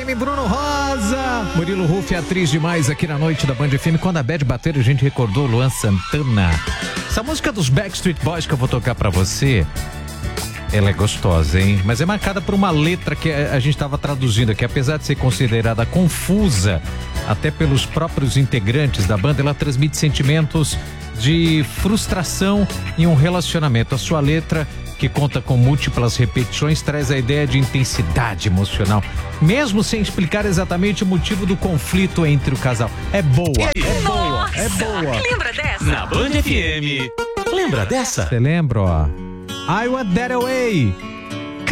FM, Bruno Rosa. Murilo Huff, atriz demais aqui na noite da Band FM. Quando a Bad bater, a gente recordou Luan Santana. Essa música dos Backstreet Boys que eu vou tocar pra você, ela é gostosa, hein? Mas é marcada por uma letra que a gente estava traduzindo aqui. Apesar de ser considerada confusa, até pelos próprios integrantes da banda, ela transmite sentimentos de frustração em um relacionamento. A sua letra, que conta com múltiplas repetições, traz a ideia de intensidade emocional, mesmo sem explicar exatamente o motivo do conflito entre o casal. É boa, é boa, é boa. Lembra dessa? Na Band FM. Lembra dessa? Você lembra, ó? I Want That Away.